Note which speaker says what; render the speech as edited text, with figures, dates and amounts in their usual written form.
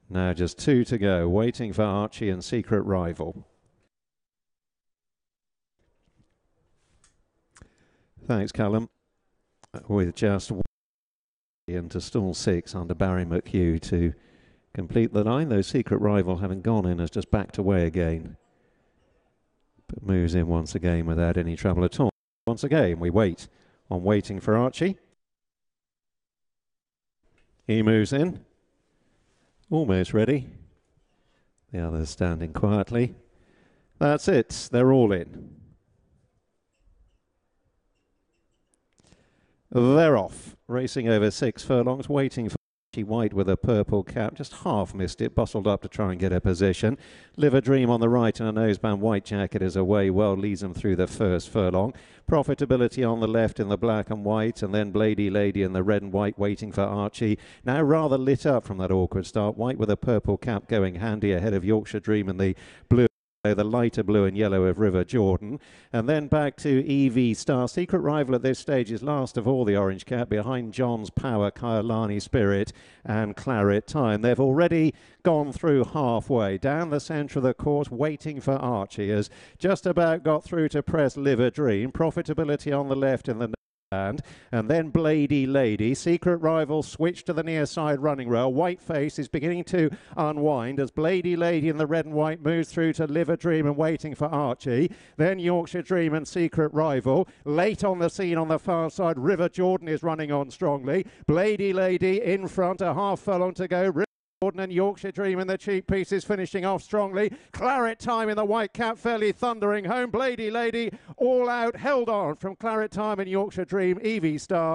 Speaker 1: Now just 2 to go, Waiting for Archie and Secret Rival. Thanks, Callum. With just into stall 6 under Barry McHugh to complete the line, though Secret Rival, having gone in, has just backed away again, but moves in once again without any trouble at all. Once again, we wait on Waiting for Archie. He moves in, almost ready. The others standing quietly. That's it, they're all in. They're off, racing over 6 furlongs, Waiting for Archie White with a purple cap, just half missed it, bustled up to try and get a position. Live a Dream on the right and a noseband white jacket is away well, leads them through the first furlong. Profitability on the left in the black and white, and then Blady Lady in the red and white, Waiting for Archie. Now rather lit up from that awkward start, White with a purple cap going handy ahead of Yorkshire Dream and the blue, the lighter blue and yellow of River Jordan. And then back to EV Star. Secret Rival at this stage is last of all the orange cap, behind John's Power, Kyalani Spirit and Claret Time. They've already gone through halfway. Down the centre of the course, Waiting for Archie has just about got through to press Live a Dream. Profitability on the left in the and then Blady Lady. Secret Rival switched to the near side running rail. White Face is beginning to unwind as Blady Lady in the red and white moves through to Live a Dream and Waiting for Archie. Then Yorkshire Dream and Secret Rival. Late on the scene on the far side, River Jordan is running on strongly. Blady Lady in front, a half furlong to go. Jordan and Yorkshire Dream in the cheap pieces finishing off strongly. Claret Time in the white cap fairly thundering home. Blady Lady all out, held on from Claret Time and Yorkshire Dream. EV Star